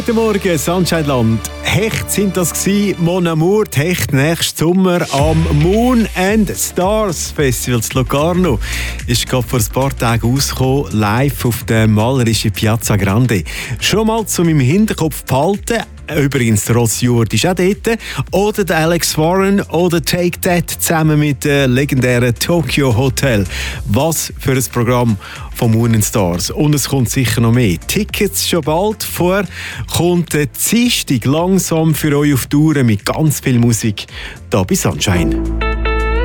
Guten Morgen, Sunshineland. Hecht sind das gsi, Mon Amour, die Hecht nächsten Sommer am Moon and Stars Festival in Locarno. Ist gerade vor ein paar Tagen rausgekommen, live auf der malerischen Piazza Grande. Schon mal zu meinem Hinterkopf behalten. Übrigens, der Rod Stewart ist auch dort. Oder der Alex Warren oder Take That zusammen mit dem legendären Tokyo Hotel. Was für ein Programm von Moon and Stars. Und es kommt sicher noch mehr. Tickets schon bald vor. Kommt der Dienstag langsam für euch auf Tour mit ganz viel Musik. Da bei Sunshine.